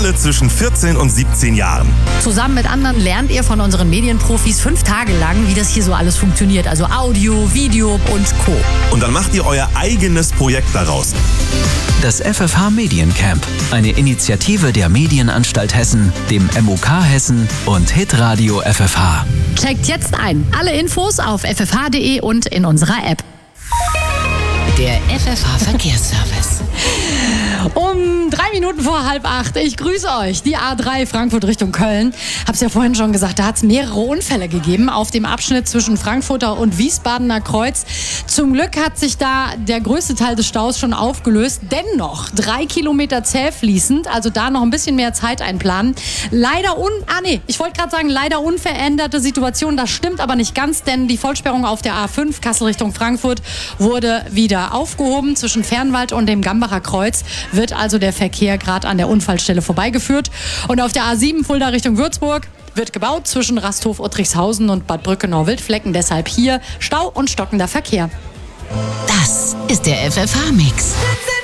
alle zwischen 14 und 17 Jahren. Zusammen mit anderen lernt ihr von unseren Medienprofis 5 Tage lang, wie das hier so alles funktioniert. Also Audio, Video und Co. Und dann macht ihr euer eigenes Projekt daraus. Das FFH Mediencamp, eine Initiative der Medienanstalt Hessen, dem MUK Hessen und Hitradio FFH. Checkt jetzt ein. Alle Infos auf ffh.de und in unserer App. Der FFH Verkehrsservice. Um 3 Minuten vor 7:30. Ich grüße euch. Die A3 Frankfurt Richtung Köln. Hab's ja vorhin schon gesagt, da hat es mehrere Unfälle gegeben auf dem Abschnitt zwischen Frankfurter und Wiesbadener Kreuz. Zum Glück hat sich da der größte Teil des Staus schon aufgelöst. Dennoch 3 Kilometer zäh fließend, also da noch ein bisschen mehr Zeit einplanen. Leider unveränderte Situation. Das stimmt aber nicht ganz, denn die Vollsperrung auf der A5 Kassel Richtung Frankfurt wurde wieder aufgehoben. Zwischen Fernwald und dem Gambacher Kreuz wird also der Verkehr gerade an der Unfallstelle vorbeigeführt. Und auf der A7 Fulda Richtung Würzburg wird gebaut zwischen Rasthof, Uttrichshausen und Bad Brückenau-Wildflecken. Deshalb hier Stau und stockender Verkehr. Das ist der FFH-Mix.